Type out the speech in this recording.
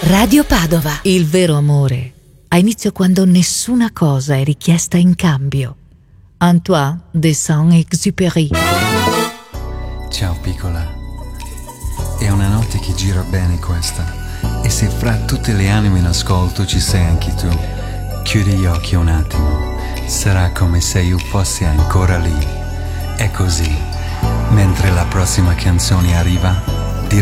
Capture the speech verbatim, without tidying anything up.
Radio Padova. Il vero amore ha inizio quando nessuna cosa è richiesta in cambio. Antoine de Saint-Exupéry. Ciao piccola. È una notte che gira bene questa. E se fra tutte le anime in ascolto ci sei anche tu, chiudi gli occhi un attimo. Sarà come se io fossi ancora lì. È così. Mentre la prossima canzone arriva,